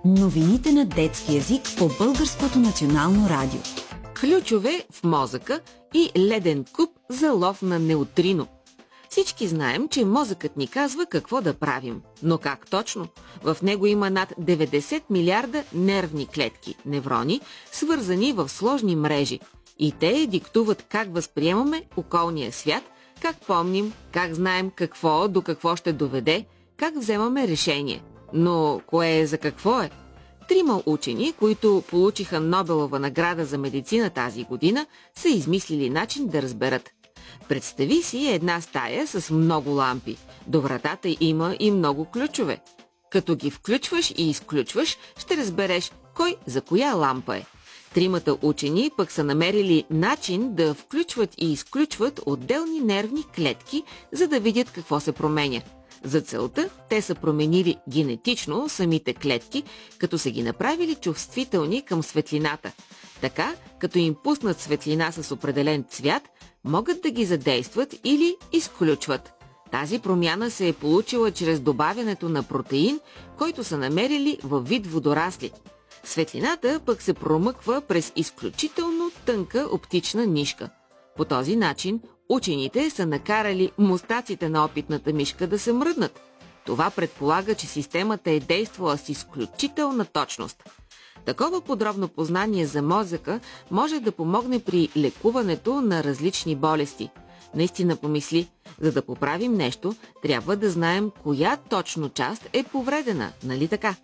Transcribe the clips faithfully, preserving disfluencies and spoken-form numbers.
Новините на детски език по Българското национално радио. Ключове в мозъка и леден куб за лов на неутрино. Всички знаем, че мозъкът ни казва какво да правим. Но как точно? В него има над деветдесет милиарда нервни клетки, неврони, свързани в сложни мрежи. И те диктуват как възприемаме околния свят, как помним, как знаем какво до какво ще доведе, как вземаме решение. Но кое е за какво е? Трима учени, които получиха Нобелова награда за медицина тази година, са измислили начин да разберат. Представи си една стая с много лампи. До вратата има и много ключове. Като ги включваш и изключваш, ще разбереш кой за коя лампа е. Тримата учени пък са намерили начин да включват и изключват отделни нервни клетки, за да видят какво се променя. За целта те са променили генетично самите клетки, като са ги направили чувствителни към светлината. Така, като им пуснат светлина с определен цвят, могат да ги задействат или изключват. Тази промяна се е получила чрез добавянето на протеин, който са намерили във вид водорасли. Светлината пък се промъква през изключително тънка оптична нишка. По този начин учените са накарали мустаците на опитната мишка да се мръднат. Това предполага, че системата е действала с изключителна точност. Такова подробно познание за мозъка може да помогне при лекуването на различни болести. Наистина помисли, за да поправим нещо, трябва да знаем коя точно част е повредена, нали така?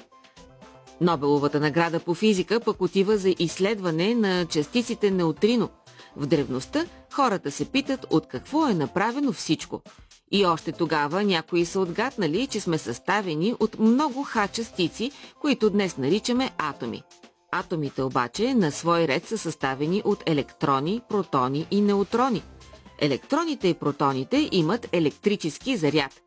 Нобеловата награда по физика пък отива за изследване на частиците неутрино. В древността хората се питат от какво е направено всичко. И още тогава някои са отгатнали, че сме съставени от много ха-частици, които днес наричаме атоми. Атомите обаче на свой ред са съставени от електрони, протони и неутрони. Електроните и протоните имат електрически заряд.